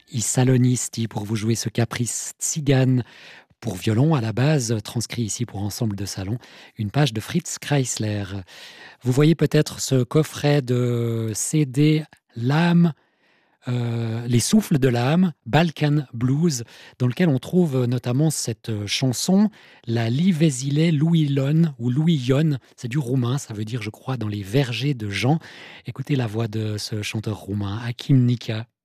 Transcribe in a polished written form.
I Salonisti pour vous jouer ce caprice tzigane pour violon à la base, transcrit ici pour ensemble de salon, une page de Fritz Kreisler. Vous voyez peut-être ce coffret de CD L'âme, Les souffles de l'âme, Balkan Blues, dans lequel on trouve notamment cette chanson, la Livesile Louillon ou Louillon, c'est du roumain, ça veut dire, je crois, dans les vergers de Jean. Écoutez la voix de ce chanteur roumain, Hakim Nika.